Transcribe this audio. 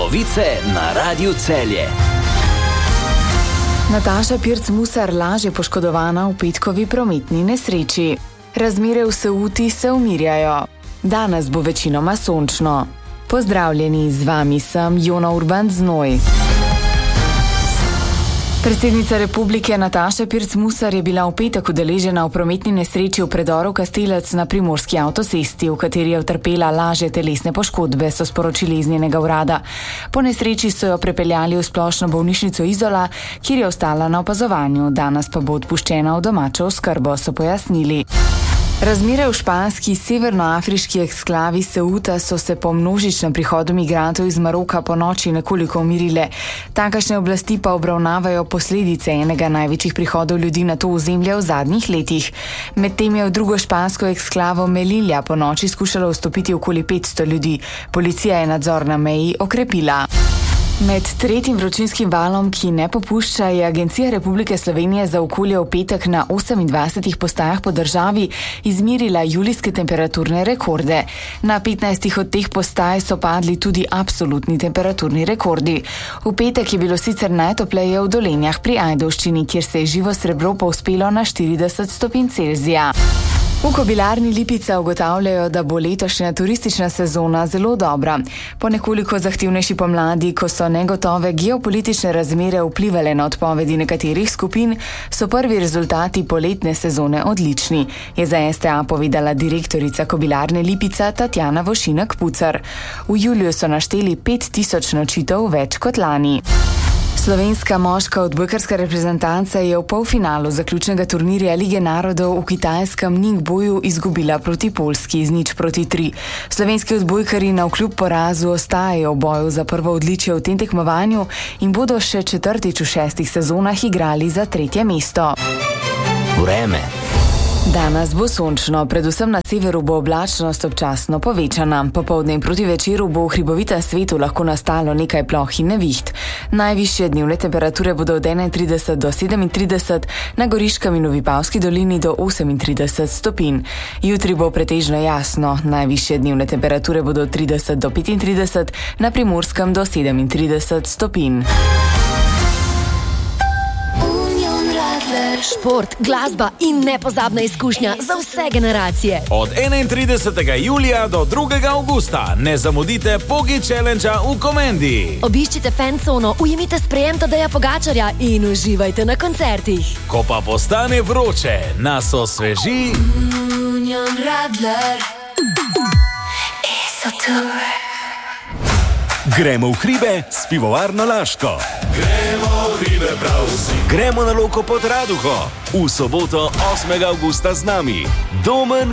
Novice na Radiu Celje. Nataša Pirc-Musar lažje poškodovana v petkovi prometni nesreči. Razmere v Ceuti se umirjajo. Danes bo večinoma sončno. Pozdravljeni, z vami sem Jona Urban Znoj. Predsednica republike Nataša Pirc-Musar je bila v petek udeležena v prometni nesreči v predoru Kastelec na primorski avtocesti, v kateri je utrpela lažje telesne poškodbe, so sporočili iz njenega urada. Po nesreči so jo prepeljali v splošno bolnišnico Izola, kjer je ostala na opazovanju, danes pa bo odpuščena v domačo oskrbo, so pojasnili. Razmere v španski severnoafriški eksklavi Ceuta so se po množičnem prihodu migrantov iz Maroka po noči nekoliko umirile. Tamkajšnje oblasti pa obravnavajo posledice enega največjih prihodov ljudi na to ozemlje v zadnjih letih. Medtem je v drugo špansko eksklavo Melilla po noči skušalo vstopiti okoli 500 ljudi. Policija je nadzor na meji okrepila. Med tretjim vročinskim valom, ki ne popušča, je Agencija Republike Slovenije za okolje v petek na 28 postajah po državi izmerila julijske temperaturne rekorde. Na 15 od teh postaj so padli tudi absolutni temperaturni rekordi. V petek je bilo sicer najtopleje v Dolenjah pri Ajdovščini, kjer se je živo srebro povzpelo na 40 stopinj Celzija. V Kobilarni Lipica ugotavljajo, da bo letošnja turistična sezona zelo dobra. Po nekoliko zahtevnejši pomladi, ko so negotove geopolitične razmere vplivale na odpovedi nekaterih skupin, so prvi rezultati poletne sezone odlični, je za STA povedala direktorica Kobilarne Lipica Tatjana Vošinek-Pucar. V juliju so našteli 5000 nočitev več kot lani. Slovenska moška odbojkarska reprezentanca je v polfinalu zaključnega turnirja Lige narodov v kitajskem Ningboju izgubila proti Poljski z 0-3. Slovenski odbojkarji navkljub porazu ostajajo v boju za prvo odličje v tem tekmovanju in bodo še četrtič v 6 sezonah igrali za 3. mesto. Vreme. Danes bo sončno, predvsem na severu bo oblačnost občasno povečana. Popoldne in proti večeru bo v hribovitem svetu lahko nastalo nekaj ploh in neviht. Najvišje dnevne temperature bodo od 31 do 37, na Goriškem in v Vipavski dolini do 38 stopinj. Jutri bo pretežno jasno, najvišje dnevne temperature bodo od 30 do 35, na Primorskem do 37 stopinj. Šport, glasba in nepozabna izkušnja za vse generacije. Od 31. julija do 2. avgusta ne zamudite Pogi Challengea v Komendi. Obiščite fancono, ujemite sprejem Tadeja Pogačarja in uživajte na koncertih. Ko pa postane vroče, nas osveži Union Radler Esotour. Gremo v hribe s pivovarno Laško. Gremo v hribe prav vsi. Gremo na Loko pod Raduho. V soboto 8. avgusta z nami Domen